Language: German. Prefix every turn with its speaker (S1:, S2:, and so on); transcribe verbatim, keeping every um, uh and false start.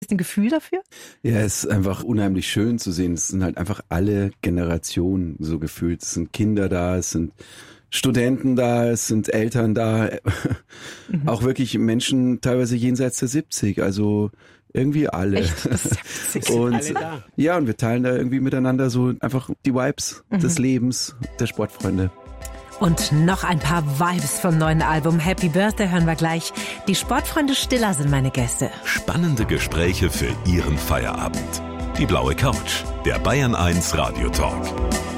S1: ein Gefühl dafür?
S2: Ja, es ist einfach unheimlich schön zu sehen. Es sind halt einfach alle Generationen so gefühlt. Es sind Kinder da, es sind Studenten da, es sind Eltern da, mhm. auch wirklich Menschen teilweise jenseits der siebzig, also irgendwie alle.
S1: Echt? siebzig
S2: und
S3: alle da.
S2: Ja, und wir teilen da irgendwie miteinander so einfach die Vibes mhm. des Lebens, der Sportfreunde.
S1: Und noch ein paar Vibes vom neuen Album Happy Birthday hören wir gleich. Die Sportfreunde Stiller sind meine Gäste.
S4: Spannende Gespräche für Ihren Feierabend. Die blaue Couch, der Bayern eins Radio Talk.